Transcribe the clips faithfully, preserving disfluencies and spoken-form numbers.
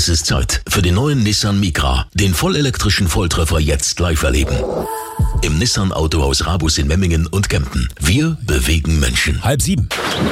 Es ist Zeit für den neuen Nissan Micra. Den vollelektrischen Volltreffer jetzt live erleben. Im Nissan Autohaus Rabus in Memmingen und Kempten. Wir bewegen Menschen. Halb sieben.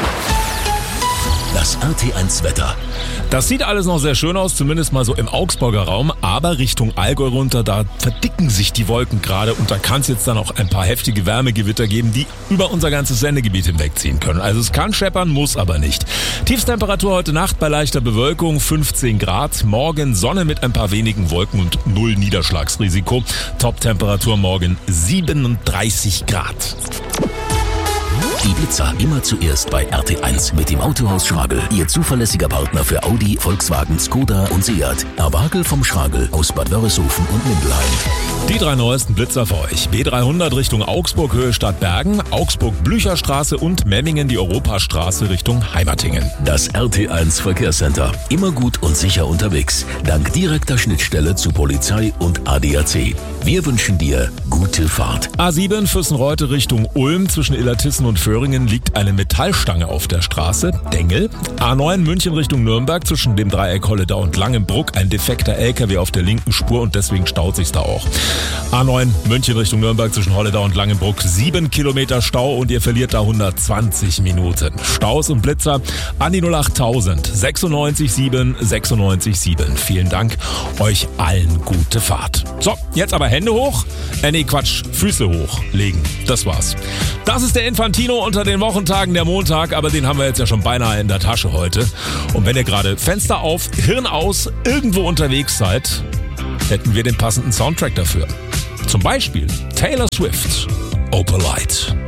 Das R T eins Wetter. Das sieht alles noch sehr schön aus, zumindest mal so im Augsburger Raum. Aber Richtung Allgäu runter, da verdicken sich die Wolken gerade. Und da kann es jetzt dann auch ein paar heftige Wärmegewitter geben, die über unser ganzes Sendegebiet hinwegziehen können. Also es kann scheppern, muss aber nicht. Tiefstemperatur heute Nacht bei leichter Bewölkung fünfzehn Grad. Morgen Sonne mit ein paar wenigen Wolken und null Niederschlagsrisiko. Top-Temperatur morgen siebenunddreißig Grad. Die Blitzer immer zuerst bei R T eins mit dem Autohaus Schragel. Ihr zuverlässiger Partner für Audi, Volkswagen, Skoda und Seat. Erwagel vom Schragel aus Bad Wörishofen und Mindelheim. Die drei neuesten Blitzer für euch. B dreihundert Richtung Augsburg, Höhe Stadtbergen, Augsburg-Blücherstraße und Memmingen die Europastraße Richtung Heimatingen. Das R T eins Verkehrscenter. Immer gut und sicher unterwegs. Dank direkter Schnittstelle zu Polizei und A D A C. Wir wünschen dir gute Fahrt. A sieben Füssenreute Richtung Ulm. Zwischen Illertissen und Föhringen liegt eine Metallstange auf der Straße. Dengel. A neun München Richtung Nürnberg. Zwischen dem Dreieck Holledau und Langenbruck ein defekter L K W auf der linken Spur und deswegen staut sich's da auch. A neun München Richtung Nürnberg zwischen Holledau und Langenbruck. Sieben Kilometer Stau und ihr verliert da hundertzwanzig Minuten. Staus und Blitzer an die null achttausend sechsundneunzig sieben sechsundneunzig sieben. Vielen Dank. Euch allen gute Fahrt. So, jetzt aber Hände hoch. Äh, nee, Quatsch. Füße hochlegen. Das war's. Das ist der Infantino unter den Wochentagen, der Montag, aber den haben wir jetzt ja schon beinahe in der Tasche heute. Und wenn ihr gerade Fenster auf, Hirn aus, irgendwo unterwegs seid, hätten wir den passenden Soundtrack dafür. Zum Beispiel Taylor Swift, Opalite.